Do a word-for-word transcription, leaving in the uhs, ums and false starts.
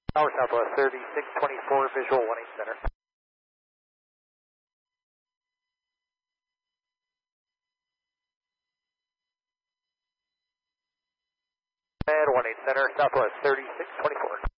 Tower Southwest thirty-six twenty-four, visual one eight center. And one eight center, Southwest thirty-six twenty-four.